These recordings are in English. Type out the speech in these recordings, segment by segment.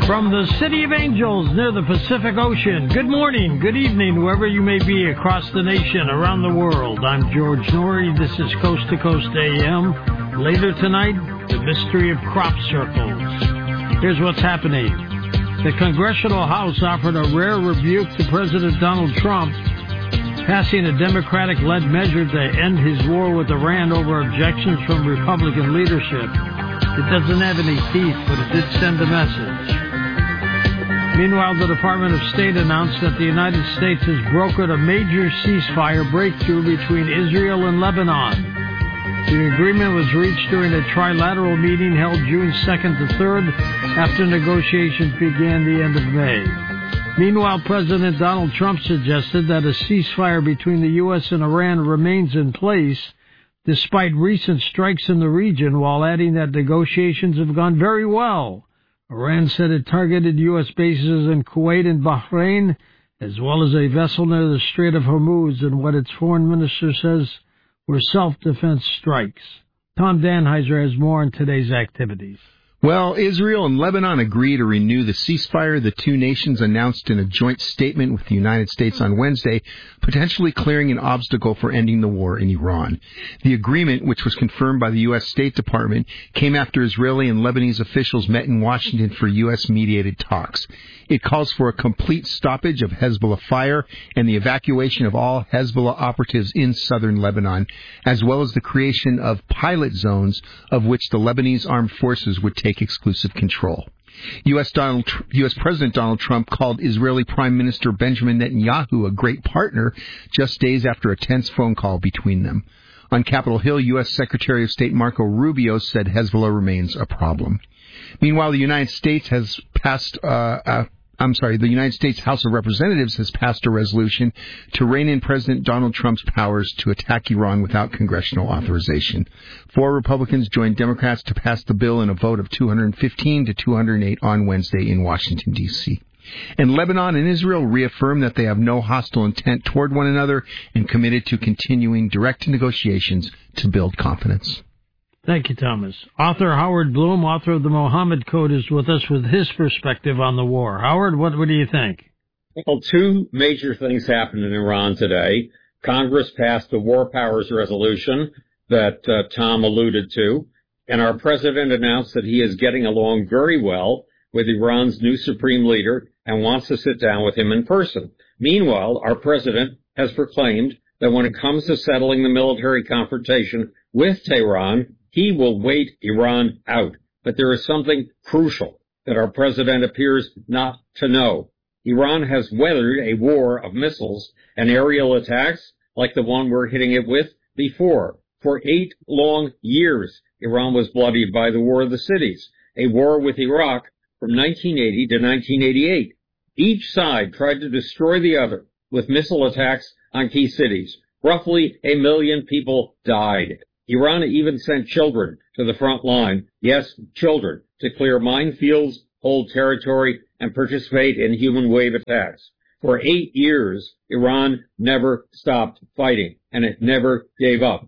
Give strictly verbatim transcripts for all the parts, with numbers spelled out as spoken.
From the City of Angels near the Pacific Ocean, good morning, good evening, wherever you may be across the nation, around the world. I'm George Norrie. This is Coast to Coast A M. Later tonight, the mystery of crop circles. Here's what's happening. The Congressional House offered a rare rebuke to President Donald Trump, passing a Democratic-led measure to end his war with Iran over objections from Republican leadership. It doesn't have any teeth, but it did send a message. Meanwhile, the Department of State announced that the United States has brokered a major ceasefire breakthrough between Israel and Lebanon. The agreement was reached during a trilateral meeting held June second to third after negotiations began the end of May. Meanwhile, President Donald Trump suggested that a ceasefire between the U S and Iran remains in place despite recent strikes in the region, while adding that negotiations have gone very well. Iran said it targeted U S bases in Kuwait and Bahrain, as well as a vessel near the Strait of Hormuz, in what its foreign minister says were self-defense strikes. Tom Danheiser has more on today's activities. Well, Israel and Lebanon agree to renew the ceasefire the two nations announced in a joint statement with the United States on Wednesday, potentially clearing an obstacle for ending the war in Iran. The agreement, which was confirmed by the U S. State Department, came after Israeli and Lebanese officials met in Washington for U S-mediated talks. It calls for a complete stoppage of Hezbollah fire and the evacuation of all Hezbollah operatives in southern Lebanon, as well as the creation of pilot zones of which the Lebanese armed forces would take exclusive control. U S. Donald, U S. President Donald Trump called Israeli Prime Minister Benjamin Netanyahu a great partner just days after a tense phone call between them. On Capitol Hill, U S. Secretary of State Marco Rubio said Hezbollah remains a problem. Meanwhile, the United States has passed uh, a I'm sorry, the United States House of Representatives has passed a resolution to rein in President Donald Trump's powers to attack Iran without congressional authorization. Four Republicans joined Democrats to pass the bill in a vote of two hundred fifteen to two hundred eight on Wednesday in Washington, D C. And Lebanon and Israel reaffirmed that they have no hostile intent toward one another and committed to continuing direct negotiations to build confidence. Thank you, Thomas. Author Howard Bloom, author of the Mohammed Code, is with us with his perspective on the war. Howard, what, what do you think? Well, two major things happened in Iran today. Congress passed the War Powers Resolution that uh, Tom alluded to, and our president announced that he is getting along very well with Iran's new supreme leader and wants to sit down with him in person. Meanwhile, our president has proclaimed that when it comes to settling the military confrontation with Tehran, he will wait Iran out. But there is something crucial that our president appears not to know. Iran has weathered a war of missiles and aerial attacks like the one we're hitting it with before. For eight long years, Iran was bloodied by the War of the Cities, a war with Iraq from nineteen eighty to nineteen eighty-eight. Each side tried to destroy the other with missile attacks on key cities. Roughly a million people died. Iran even sent children to the front line, yes, children, to clear minefields, hold territory, and participate in human wave attacks. For eight years, Iran never stopped fighting, and it never gave up.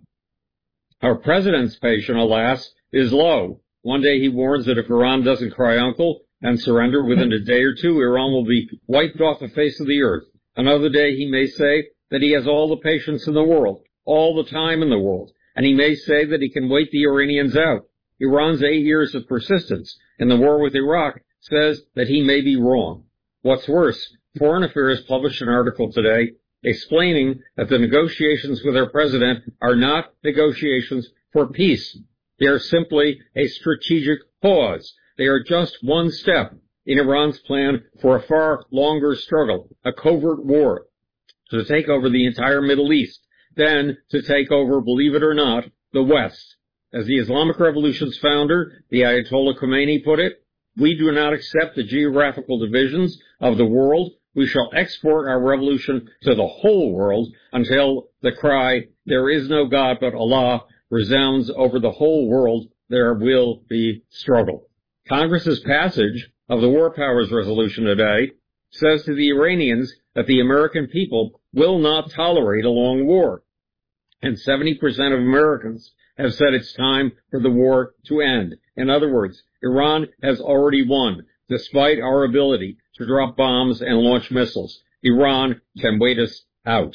Our president's patience, alas, is low. One day he warns that if Iran doesn't cry uncle and surrender within a day or two, Iran will be wiped off the face of the earth. Another day he may say that he has all the patience in the world, all the time in the world. And he may say that he can wait the Iranians out. Iran's eight years of persistence in the war with Iraq says that he may be wrong. What's worse, Foreign Affairs published an article today explaining that the negotiations with our president are not negotiations for peace. They are simply a strategic pause. They are just one step in Iran's plan for a far longer struggle, a covert war, to take over the entire Middle East. Then to take over, believe it or not, the West. As the Islamic Revolution's founder, the Ayatollah Khomeini, put it, we do not accept the geographical divisions of the world. We shall export our revolution to the whole world until the cry, there is no God but Allah, resounds over the whole world. There will be struggle. Congress's passage of the War Powers Resolution today says to the Iranians that the American people will not tolerate a long war. And seventy percent of Americans have said it's time for the war to end. In other words, Iran has already won. despite our ability to drop bombs and launch missiles. Iran can wait us out.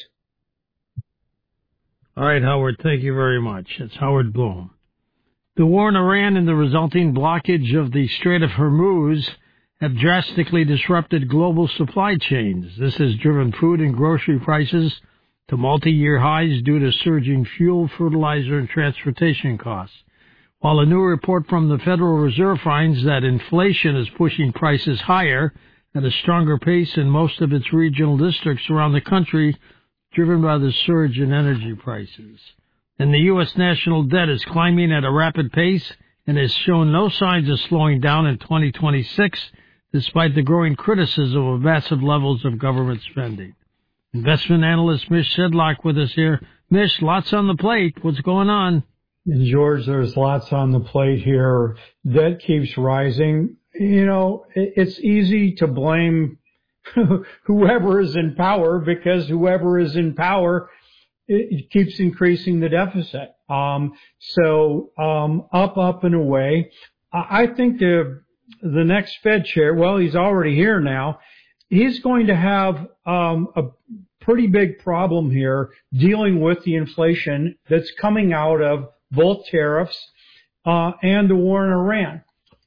All right, Howard, thank you very much. It's Howard Bloom. The war in Iran and the resulting blockage of the Strait of Hormuz have drastically disrupted global supply chains. This has driven food and grocery prices to multi-year highs due to surging fuel, fertilizer, and transportation costs. While a new report from the Federal Reserve finds that inflation is pushing prices higher at a stronger pace in most of its regional districts around the country, driven by the surge in energy prices. And the U S national debt is climbing at a rapid pace and has shown no signs of slowing down in twenty twenty-six, despite the growing criticism of massive levels of government spending. Investment analyst Mish Sedlock with us here. Mish, lots on the plate. What's going on? And George, there's lots on the plate here. Debt keeps rising. You know, it's easy to blame whoever is in power, because whoever is in power, it keeps increasing the deficit. Um, so, um, up, up and away. I think the, the next Fed chair, well, he's already here now. He's going to have, um, a pretty big problem here dealing with the inflation that's coming out of both tariffs, uh, and the war in Iran.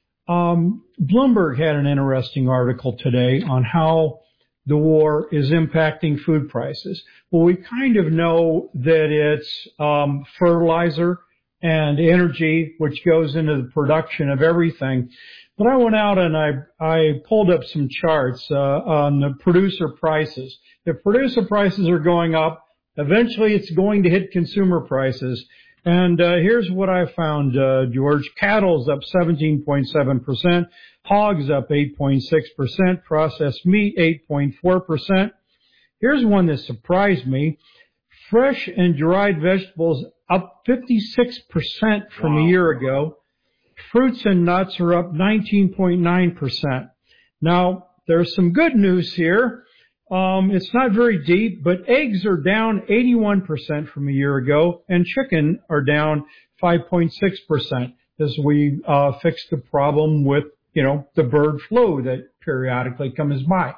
Um, Bloomberg had an interesting article today on how the war is impacting food prices. Well, we kind of know that it's um, fertilizer and energy, which goes into the production of everything. But I went out and I, I pulled up some charts uh, on the producer prices. If producer prices are going up, eventually it's going to hit consumer prices. And uh, here's what I found, uh, George. Cattle's up seventeen point seven percent. Hogs up eight point six percent. Processed meat eight point four percent. Here's one that surprised me. Fresh and dried vegetables up fifty-six percent from wow. a year ago. Fruits and nuts are up nineteen point nine percent. Now, there's some good news here. Um, it's not very deep, but eggs are down eighty-one percent from a year ago, and chicken are down five point six percent as we uh, fix the problem with, you know, the bird flu that periodically comes by.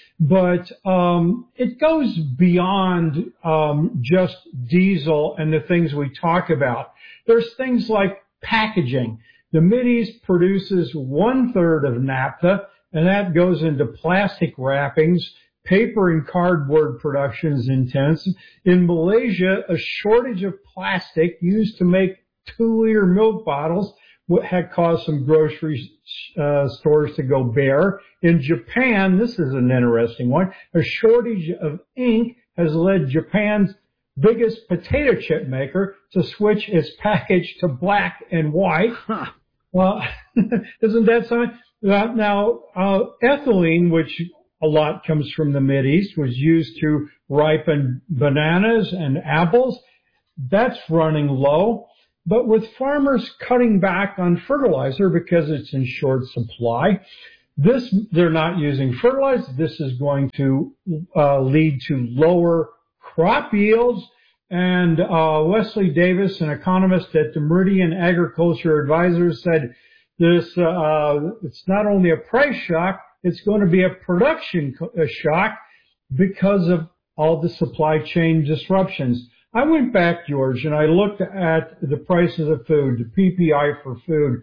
But um, it goes beyond um, just diesel and the things we talk about. There's things like packaging. The Mideast produces one-third of naphtha, and that goes into plastic wrappings. Paper and cardboard production is intense. In Malaysia, a shortage of plastic used to make two-liter milk bottles had caused some grocery uh, stores to go bare. In Japan, this is an interesting one, a shortage of ink has led Japan's biggest potato chip maker to switch its package to black and white. Huh. Well, isn't that something? Now, uh, ethylene, which a lot comes from the Mideast, was used to ripen bananas and apples. That's running low. But with farmers cutting back on fertilizer because it's in short supply, this, they're not using fertilizer. This is going to uh, lead to lower crop yields. And uh, Wesley Davis, an economist at the Meridian Agriculture Advisors, said this, uh, it's not only a price shock, it's going to be a production shock because of all the supply chain disruptions. I went back, George, and I looked at the prices of food, the P P I for food.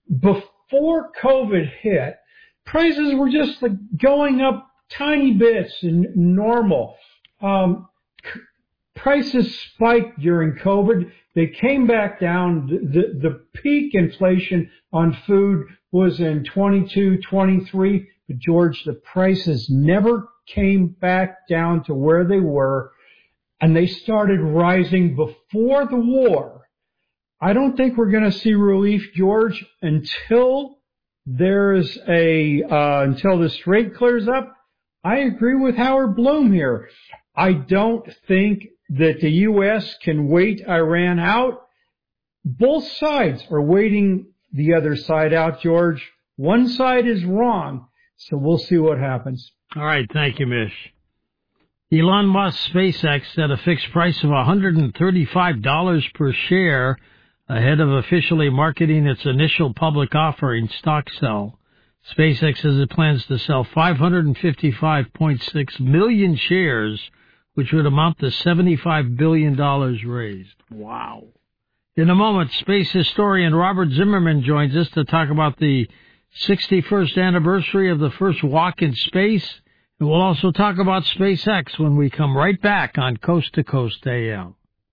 Before COVID hit, prices were just like going up tiny bits and normal. Um, c- prices spiked during COVID. They came back down. The, the peak inflation on food was in twenty-two, twenty-three. But George, the prices never came back down to where they were, and they started rising before the war. I don't think we're going to see relief, George, until there's a uh, until the strait clears up. I agree with Howard Bloom here. I don't think that the U S can wait Iran out. Both sides are waiting the other side out, George. One side is wrong. So we'll see what happens. All right. Thank you, Mish. Elon Musk SpaceX set a fixed price of one hundred thirty-five dollars per share ahead of officially marketing its initial public offering stock sale. SpaceX says it plans to sell five hundred fifty-five point six million shares, which would amount to seventy-five billion dollars raised. Wow. In a moment, space historian Robert Zimmerman joins us to talk about the sixty-first anniversary of the first walk in space. And we'll also talk about SpaceX when we come right back on Coast to Coast A M.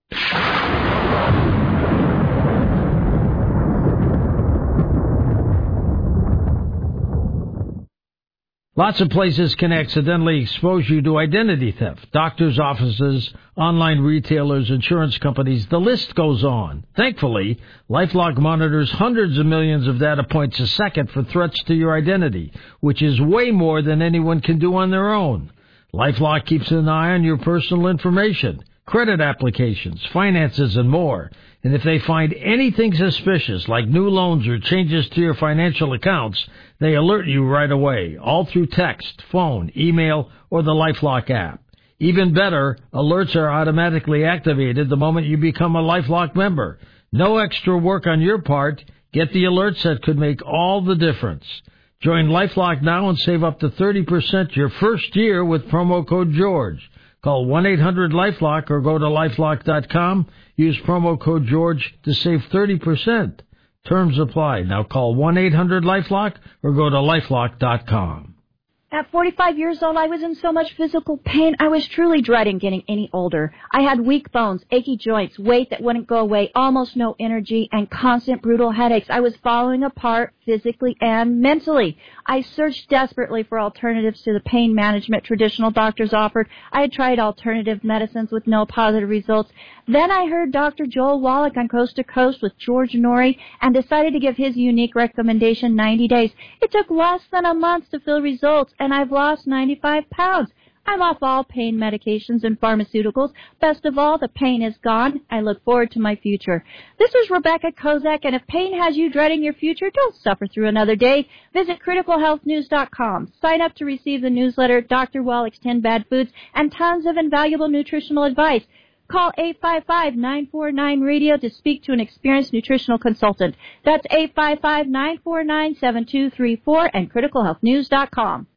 Lots of places can accidentally expose you to identity theft. Doctors' offices, online retailers, insurance companies, the list goes on. Thankfully, LifeLock monitors hundreds of millions of data points a second for threats to your identity, which is way more than anyone can do on their own. LifeLock keeps an eye on your personal information, credit applications, finances, and more. And if they find anything suspicious, like new loans or changes to your financial accounts, they alert you right away, all through text, phone, email, or the LifeLock app. Even better, alerts are automatically activated the moment you become a LifeLock member. No extra work on your part. Get the alerts that could make all the difference. Join LifeLock now and save up to thirty percent your first year with promo code George. Call one eight hundred LifeLock or go to lifelock dot com. Use promo code George to save thirty percent. Terms apply. Now call one eight hundred LifeLock or go to lifelock dot com. At forty-five years old, I was in so much physical pain, I was truly dreading getting any older. I had weak bones, achy joints, weight that wouldn't go away, almost no energy, and constant brutal headaches. I was falling apart physically and mentally. I searched desperately for alternatives to the pain management traditional doctors offered. I had tried alternative medicines with no positive results. Then I heard Doctor Joel Wallach on Coast to Coast with George Norrie and decided to give his unique recommendation ninety days. It took less than a month to feel results, and I've lost ninety-five pounds. I'm off all pain medications and pharmaceuticals. Best of all, the pain is gone. I look forward to my future. This is Rebecca Kozak, and if pain has you dreading your future, don't suffer through another day. Visit critical health news dot com. Sign up to receive the newsletter, Doctor Wallach's ten Bad Foods, and tons of invaluable nutritional advice. Call eight five five, nine four nine, radio to speak to an experienced nutritional consultant. That's eight five five, nine four nine, seven two three four and critical health news dot com.